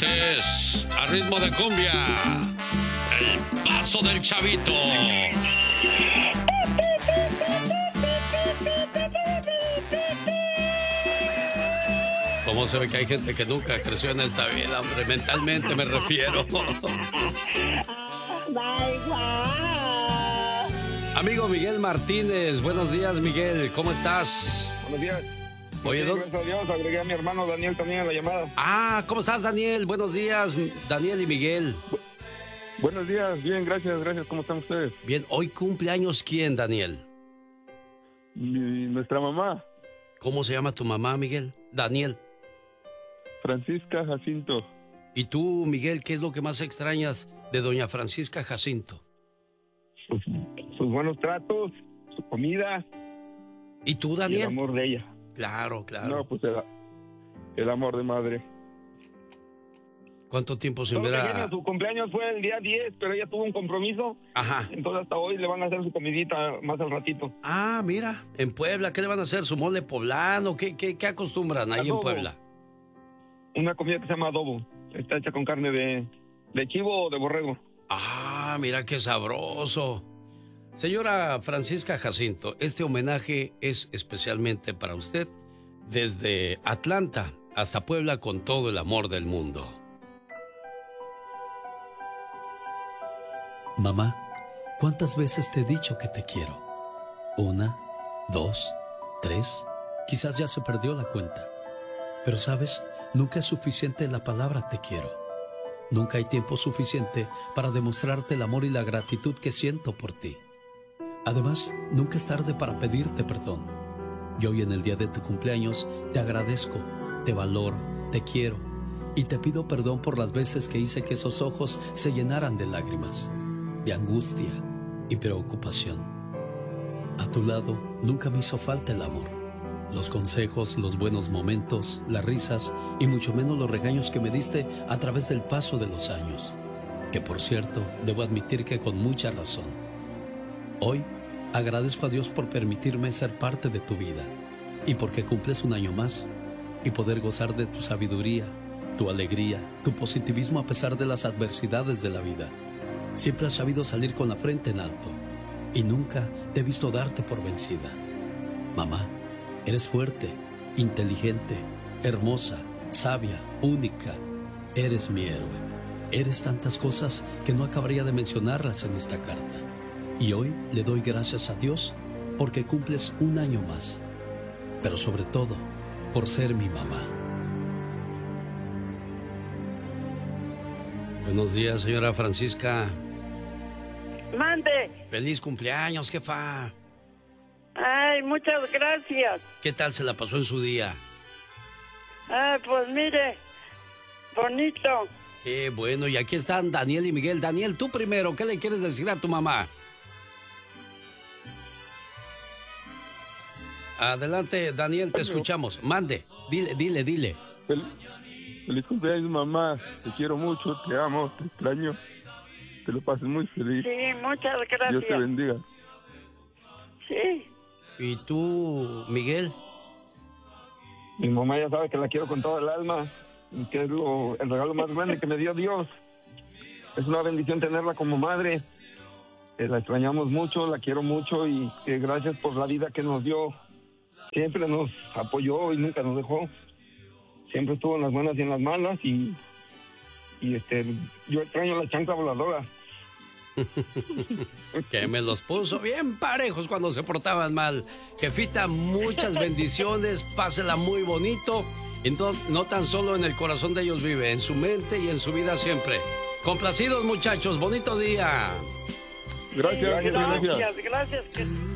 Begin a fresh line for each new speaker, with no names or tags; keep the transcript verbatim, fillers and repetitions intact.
martes, a ritmo de cumbia, el paso del chavito. ¿Cómo se ve que hay gente que nunca creció en esta vida, hombre? Mentalmente me refiero. Amigo Miguel Martínez, buenos días, Miguel, ¿cómo estás?
Buenos días.
Oye,
sí, gracias a Dios, agregué a mi hermano Daniel también a la llamada.
Ah, ¿cómo estás, Daniel? Buenos días, Daniel y Miguel.
Bu Buenos días, bien, gracias, gracias. ¿Cómo están ustedes?
Bien, ¿hoy cumpleaños quién, Daniel?
Mi, nuestra mamá.
¿Cómo se llama tu mamá, Miguel? Daniel.
Francisca Jacinto.
¿Y tú, Miguel, qué es lo que más extrañas de doña Francisca Jacinto?
Sus, sus buenos tratos, su comida.
¿Y tú, Daniel?
Y el amor de ella.
Claro, claro.
No, pues el, el amor de madre.
¿Cuánto tiempo se
Todo
hubiera...?
bien, su cumpleaños fue el día diez, pero ella tuvo un compromiso.
Ajá.
Entonces hasta hoy le van a hacer su comidita más al ratito.
Ah, mira, en Puebla, ¿qué le van a hacer? ¿Su mole poblano? ¿Qué, qué, qué acostumbran ahí
Adobo.
en Puebla?
Una comida que se llama adobo. Está hecha con carne de, de chivo o de borrego.
Ah, mira qué sabroso. Señora Francisca Jacinto, este homenaje es especialmente para usted desde Atlanta hasta Puebla con todo el amor del mundo.
Mamá, ¿cuántas veces te he dicho que te quiero? Una, dos, tres, quizás ya se perdió la cuenta. Pero sabes, nunca es suficiente la palabra te quiero. Nunca hay tiempo suficiente para demostrarte el amor y la gratitud que siento por ti. Además, nunca es tarde para pedirte perdón. Y hoy en el día de tu cumpleaños te agradezco, te valoro, te quiero y te pido perdón por las veces que hice que esos ojos se llenaran de lágrimas, de angustia y preocupación. A tu lado nunca me hizo falta el amor, los consejos, los buenos momentos, las risas y mucho menos los regaños que me diste a través del paso de los años, que por cierto, debo admitir que con mucha razón. Hoy agradezco a Dios por permitirme ser parte de tu vida y porque cumples un año más y poder gozar de tu sabiduría, tu alegría, tu positivismo a pesar de las adversidades de la vida. Siempre has sabido salir con la frente en alto y nunca te he visto darte por vencida. Mamá, eres fuerte, inteligente, hermosa, sabia, única. Eres mi héroe. Eres tantas cosas que no acabaría de mencionarlas en esta carta. Y hoy le doy gracias a Dios porque cumples un año más, pero sobre todo por ser mi mamá.
Buenos días, señora Francisca.
Mande.
Feliz cumpleaños, jefa.
Ay, muchas gracias.
¿Qué tal se la pasó en su día?
Ah, pues mire, bonito.
Qué bueno, y aquí están Daniel y Miguel. Daniel, tú primero, ¿qué le quieres decir a tu mamá? Adelante, Daniel, te escuchamos. Mande, dile, dile, dile.
Fel Feliz cumpleaños, mamá. Te quiero mucho, te amo, te extraño. Te lo pases muy feliz.
Sí, muchas gracias.
Dios te bendiga.
Sí.
¿Y tú, Miguel?
Mi mamá ya sabe que la quiero con toda el alma, que es lo, el regalo más grande que me dio Dios. Es una bendición tenerla como madre. Eh, la extrañamos mucho, la quiero mucho y eh, gracias por la vida que nos dio. Siempre nos apoyó y nunca nos dejó. Siempre estuvo en las buenas y en las malas y, y este, yo extraño la chancla voladora.
Que me los puso bien parejos cuando se portaban mal. Jefita, muchas bendiciones, pásela muy bonito. Y no, no tan solo en el corazón de ellos vive, en su mente y en su vida siempre. Complacidos, muchachos, bonito día.
Gracias,
Sí,
gracias.
gracias, gracias. Que...